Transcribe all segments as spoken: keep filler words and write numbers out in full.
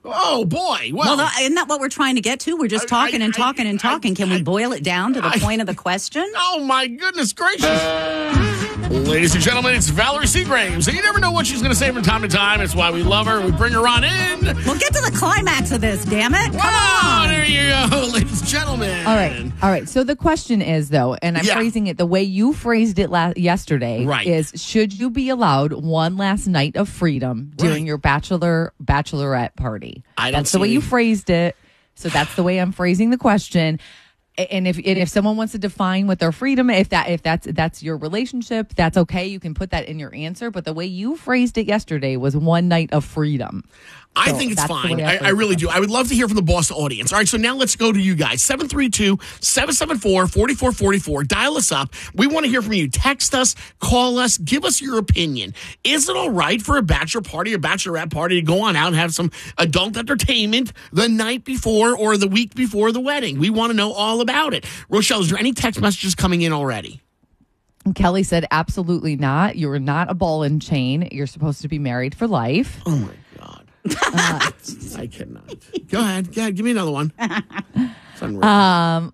Oh, boy. Well, well, isn't that what we're trying to get to? We're just talking I, I, and talking I, and talking. I, Can I, we boil it down to the I, point of the question? Oh, my goodness gracious. Ladies and gentlemen, it's Valerie Seagraves. And you never know what she's going to say from time to time. It's why we love her. We bring her on in. We'll get to the climax of this, damn it. Come oh, on. There you go, ladies and gentlemen. All right. All right. So the question is, though, and I'm yeah. phrasing it the way you phrased it la- yesterday, right. is should you be allowed one last night of freedom during right. your bachelor bachelorette party? I don't That's the way any- you phrased it. So that's the way I'm phrasing the question. And if and if someone wants to define what their freedom, if that if that's that's your relationship, that's okay. You can put that in your answer. But the way you phrased it yesterday was one night of freedom. I So think it's that's the fine. way I, I really do. I would love to hear from the Boston audience. All right, so now let's go to you guys. seven three two, seven seven four, four four four four. Dial us up. We want to hear from you. Text us, call us, give us your opinion. Is it all right for a bachelor party or bachelorette party to go on out and have some adult entertainment the night before or the week before the wedding? We want to know all about it. Rochelle, is there any text messages coming in already? Kelly said, absolutely not. You're not a ball and chain. You're supposed to be married for life. Oh, my God. Uh, I cannot. Go ahead. Go ahead. Give me another one. It's unreal. Um,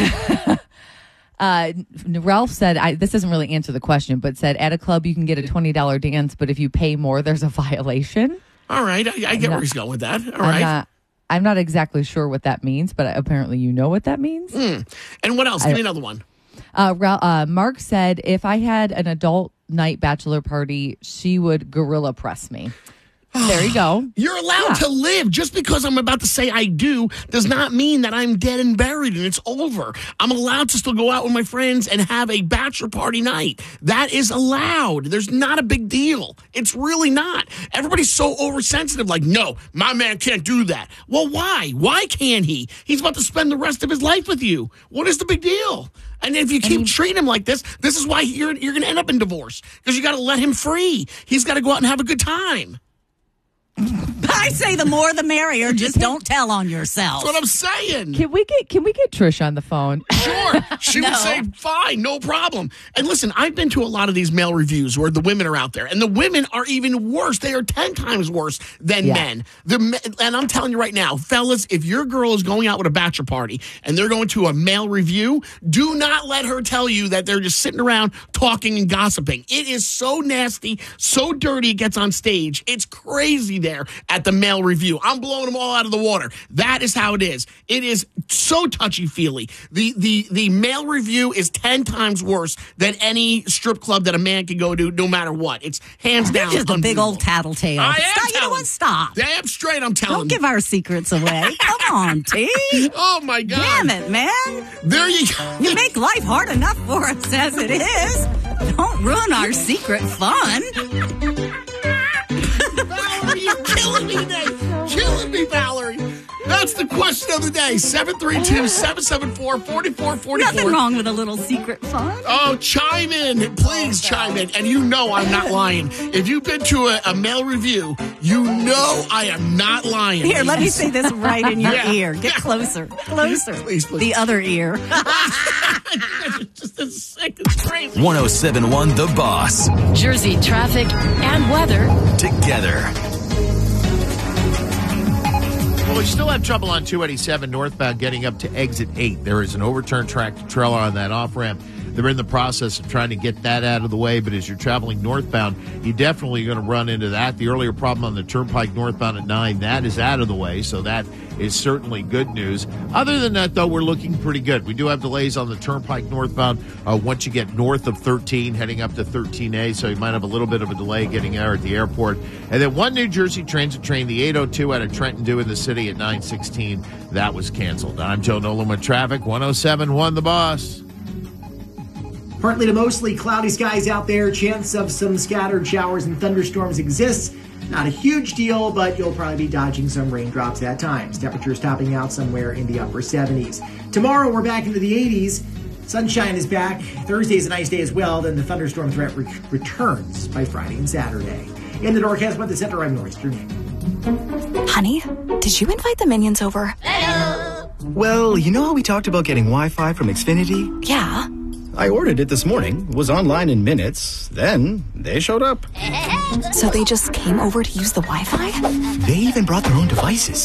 uh, Ralph said, I, this doesn't really answer the question, but said at a club you can get a twenty dollars dance, but if you pay more, there's a violation. All right. I, I get not, where he's going with that. All I'm right. Not, I'm not exactly sure what that means, but apparently you know what that means. Mm. And what else? Give I, me another one. Uh, Ra- uh, Mark said, if I had an adult night bachelor party, she would gorilla press me. There you go. You're allowed Yeah. to live. Just because I'm about to say I do does not mean that I'm dead and buried and it's over. I'm allowed to still go out with my friends and have a bachelor party night. That is allowed. There's not a big deal. It's really not. Everybody's so oversensitive, like, no, my man can't do that. Well, why? Why can't he? He's about to spend the rest of his life with you. What is the big deal? And if you keep treating him like this, this is why you're, you're going to end up in divorce, because you got to let him free. He's got to go out and have a good time. I say the more the merrier. Just don't tell on yourself. That's what I'm saying. Can we get Can we get Trish on the phone? Sure. She No. would say, fine, no problem. And listen, I've been to a lot of these male reviews where the women are out there, and the women are even worse. They are ten times worse than Yeah. men. The men. And I'm telling you right now, fellas, if your girl is going out with a bachelor party and they're going to a male review, do not let her tell you that they're just sitting around talking and gossiping. It is so nasty, so dirty it gets on stage. It's crazy there at the male review. I'm blowing them all out of the water. That is how it is. It is so touchy-feely. The the the male review is ten times worse than any strip club that a man can go to, no matter what. It's hands You're down. just a big unbelievable. old tattletale. I am Stop. You know telling- what? Stop. Damn straight, I'm telling. Don't give our secrets away. Come on, T. Oh my God! Damn it, man. There you go. You make life hard enough for us as it is. Don't ruin our secret fun. Valerie, you're killing me today. Killing me, Valerie. That's the question of the day. seven three two, seven seven four, four four four four. Nothing wrong with a little secret fun. Oh, chime in. Please chime in. And you know I'm not lying. If you've been to a, a male review, you know I am not lying. Here, let me say this right in your Yeah. ear. Get closer. Closer. Please, please. The other ear. Just a second. It's crazy. one oh seven point one The Boss. Jersey traffic and weather. Together. Well, we still have trouble on two eighty-seven northbound getting up to exit eight. There is an overturned tractor trailer on that off-ramp. They're in the process of trying to get that out of the way, but as you're traveling northbound, you definitely going to run into that. The earlier problem on the Turnpike northbound at nine, that is out of the way, so that is certainly good news. Other than that, though, we're looking pretty good. We do have delays on the Turnpike northbound uh, once you get north of thirteen, heading up to thirteen A, so you might have a little bit of a delay getting there at the airport. And then one New Jersey Transit train, the eight oh two out of Trenton due in the city at nine sixteen, that was canceled. I'm Joe Nolan with traffic, one oh seven point one The Boss. Partly to mostly cloudy skies out there. Chance of some scattered showers and thunderstorms exists. Not a huge deal, but you'll probably be dodging some raindrops at times. Temperatures topping out somewhere in the upper seventies. Tomorrow, we're back into the eighties. Sunshine is back. Thursday's a nice day as well. Then the thunderstorm threat re- returns by Friday and Saturday. In the Norcast, with the center, I'm Norster Nick. Honey, did you invite the minions over? Well, you know how we talked about getting Wi-Fi from Xfinity? Yeah. I ordered it this morning, was online in minutes, then they showed up. So they just came over to use the Wi-Fi? They even brought their own devices.